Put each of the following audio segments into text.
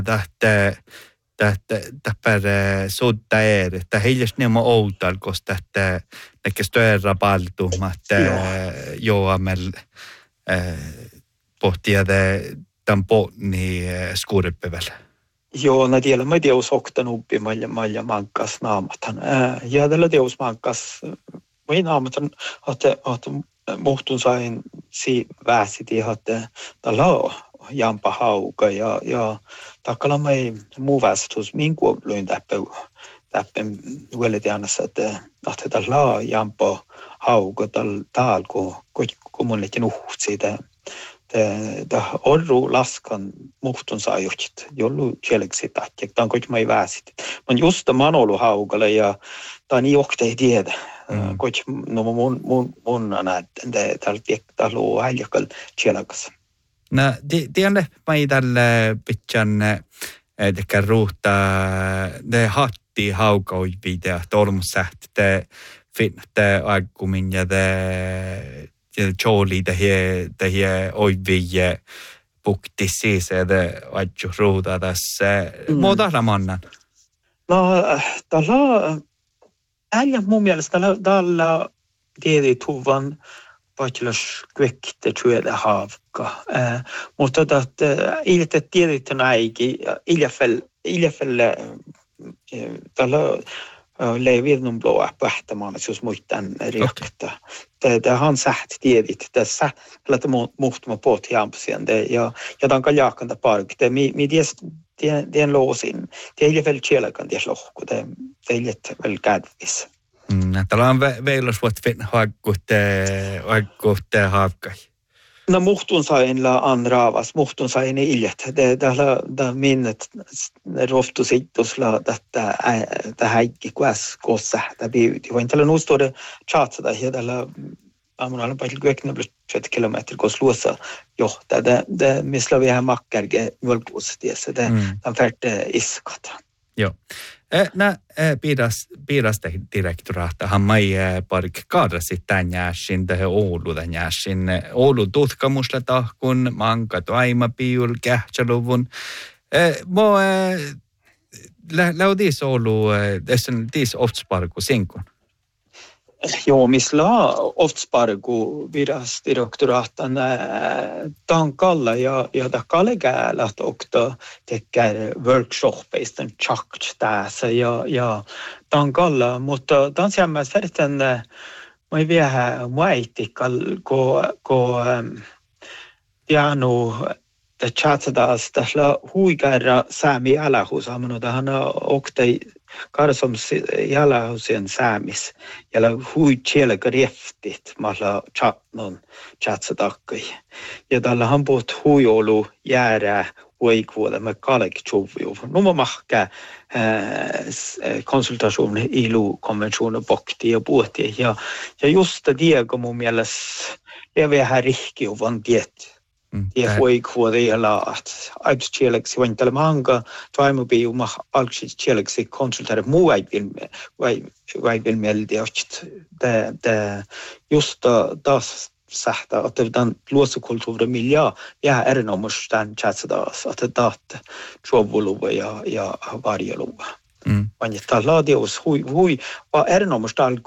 per sodda että heilläs nämä outal, koska näkö stöörra paltumat joamel pohtia tämän potni skuuripäivällä. Joo, na tiedä, mä teos oktan uppi malja mankas naamathan. Ja tällä teos mankas, mä naamathan, että muhtun sain väsiti, että tällä jampa hauka ja takkala mä ei muu väsitus minku löin täppen huoletiannassa, että tällä jampa hauka täällä, kun mun leikin uhut siitä. Det orru laskan muhtun saajut, jollu kieleksi tahti, tämä on kuitenkin mai väsit. Man just man olu haugalla ja tämä niin johtaa ei tiedä. Kuitenkin no mun näiden tällä luo häljäkal kielekas. No tiedän mai tällä pitjan tekä ruuhta ne hatti haukaui video tolmussähti te finnatte aikumin ja te Jooli tähän oivii pukti siis, että aitju ruuta tässä. Muuta mannan? No, tällä äljä mun mielestä tällä tiedä tuvan vaikillas kvekte työtä haavka. Mutta iltä tiedetään äikin, iljafel tällä leivirnum blåa pähtämaan, jos muistan riakta. Det han sagt tiedit, tässä lähtee muhtuma pohti jampsien, ja tämän kaljakanta park. Mi tien loosin, teille väl kielakan ties lohku, teille väl kädvis. Tällä on veilos vuot haakkuutte haavkai. No muhtun sain la anraavas, muhtun sain iljät. Det minnet roftu sittusla tätä häikki kuas kossa tätä biuti. Vain tällä nuustode chatsada ja tällä amunalla paikalla kyöknä 20 kilometriä kos luossa johtaa. Det misla vi här makkarge mjölkpuustiessa. Det on färd iskata. Joo. Piirasta direktoraata hammai park kaarasi tämän jääsin tähän Oulu tämän jääsin. Oulu tutkamusla tahkun, mankat aima piul, kähtsäluvun. Mo läudis Oulu, tässä on tis oftsparku sinkun. Joo, misla oftsparku viras direktoraatan tankalla ja takkalle käälät okta tekee workshopeista chakt tässä ja tankalla, mutta tanssiammas verran mä ei vielä muaitikal ko piano det chatsadas tällä huikäärä säämi älähuusamano tähän oktai karsom jälähuusien säämis jällä hui kielä rieftit malla chatnon chatsadakkai ja tällä hamput huiolu jäärää huikuoda me kalekchuviu numma mahka konsultation ILO-konventionen bokti ja puhti ja just det mun mielestä leveä här rihkiuvan tiet. Ja voi kuolla att arbetskäleksi vain tällä manga toimubiu ma alkskäleksi konsultera muaivil meldiot det just das sähtä että den luosukulttuuri miljö ja erinomaistaan chatsadas että dat chobuluva ja varjeluva. Vain tällä dios hui va erinomaistaan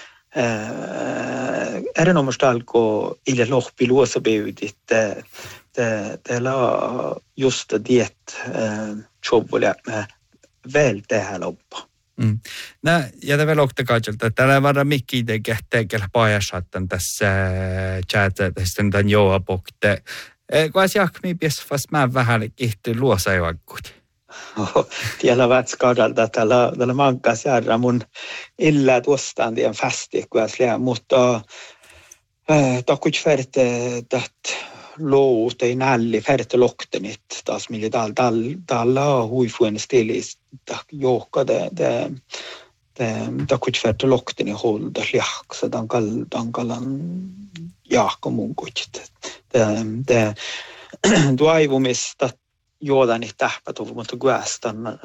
erinomaista alkoi ille lohpi luosabeudit teillä just diet chobbulia väl tähän loppa. Ja te vielä oktakaajalta, että täällä varmaan mikki tekee paajasattan tässä chatissa tämän joapokte. Kuas jahkmi pies vast mä vähän kihty luosaivakkuut. Tiellä vätskadalta tällä mankas järra mun illa tuostaan tien fästi kuaslia, mutta takuit färte dat loot ei nälli färte loktenit taas millä täällä huifuen stilis johka det takuit färte lokteni holda liaksa dankalan jahka mun kuit det duaivumista juoda niitä tähpätuvu, mutta kuestan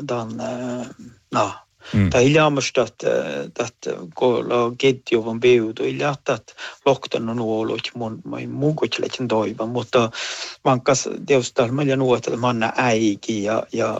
tämä iljaamasta, että kun ketjuvan biutu iljaata, että loktan on ollut mun kuitenkin toivon, mutta vankas teosta meillä nuotta manna äiki ja